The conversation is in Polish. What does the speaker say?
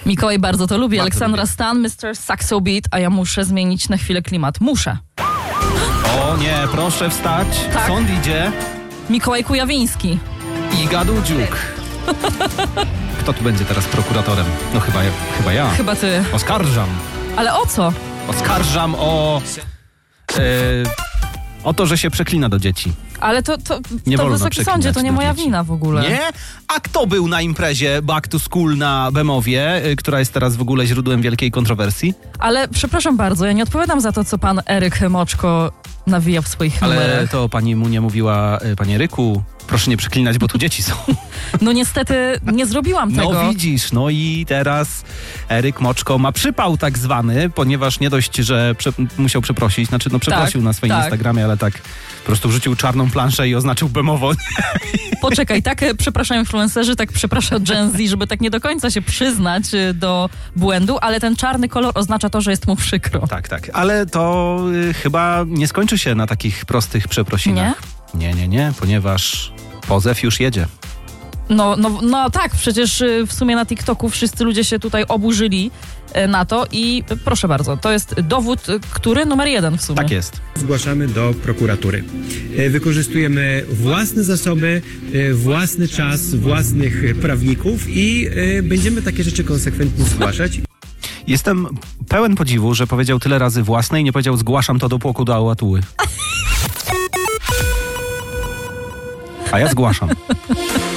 Mikołaj bardzo to lubi. Bardzo Aleksandra lubię. Stan, Mr. Saxo Beat, a ja muszę zmienić na chwilę klimat. Muszę. O nie, proszę wstać. Tak. Sąd idzie. Mikołaj Kujawiński. I Gadudziuk. Kto tu będzie teraz prokuratorem? No chyba ja. Chyba ty. Oskarżam. Ale o co? Oskarżam o to, że się przeklina do dzieci. Ale to Nie wolno Wysoki przeklinać Sądzie, to nie do moja dzieci. wina w ogóle. Nie? A kto był na imprezie Back to School na Bemowie, która jest teraz w ogóle źródłem wielkiej kontrowersji? Ale przepraszam bardzo, ja nie odpowiadam za to, co pan Eryk Moczko nawija w swoich Ale numerach. to pani mu nie mówiła, panie Ryku, proszę nie przeklinać, bo tu dzieci są. No niestety nie zrobiłam tego. No widzisz, no i teraz Eryk Moczko ma przypał tak zwany, ponieważ nie dość, że musiał przeprosić, znaczy no przeprosił na swoim Instagramie, ale tak po prostu wrzucił czarną planszę i oznaczył Bemowo. Poczekaj, tak przepraszają influencerzy, tak przeprasza Gen Z, żeby tak nie do końca się przyznać do błędu, ale ten czarny kolor oznacza to, że jest mu przykro. Tak, ale to chyba nie skończy się na takich prostych przeprosinach. Nie, ponieważ pozew już jedzie. No tak, przecież w sumie na TikToku wszyscy ludzie się tutaj oburzyli na to i proszę bardzo, to jest dowód, który numer 1 w sumie. Tak jest. Zgłaszamy do prokuratury. Wykorzystujemy własne zasoby, własny czas, własnych prawników i będziemy takie rzeczy konsekwentnie zgłaszać. Jestem pełen podziwu, że powiedział tyle razy własne i nie powiedział zgłaszam to do płoku do Ałatuły. A ja zgłaszam.